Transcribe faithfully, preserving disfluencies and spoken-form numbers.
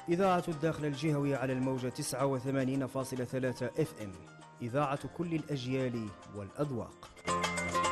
إذاعة الداخل الجهوي على الموجة تسعة وثمانين فاصلة ثلاثة اف ام، إذاعة كل الأجيال والأذواق.